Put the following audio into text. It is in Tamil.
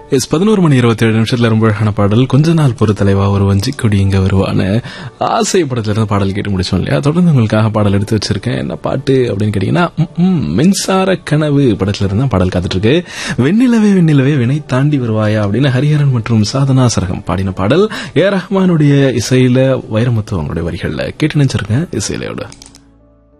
11:27 ரொம்ப அழகான பாடல். கொஞ்ச நாள் பொறுத்தலைவா ஒரு வஞ்சிக்கொடி இங்க வருவான்னு ஆசை படத்துல இருந்து பாடல் கேட்டு முடிச்சோம் இல்லையா? தொடர்ந்து உங்களுக்காக பாடல் எடுத்து வச்சிருக்கேன். என்ன பாட்டு அப்படின்னு கேட்டீங்கன்னா, மின்சார கனவு படத்துல இருந்தா பாடல் காத்துட்டு இருக்கு. வெண்ணிலவே வெண்ணிலவே வினை தாண்டி வருவாயா அப்படின்னு ஹரிஹரன் மற்றும் சாதனா சரகம் பாடின பாடல். ஏ ரஹ்மானுடைய இசையில வைரமுத்து அவங்களுடைய வரிகள்ல கேட்டு நினைச்சிருக்கேன் இசையிலையோட.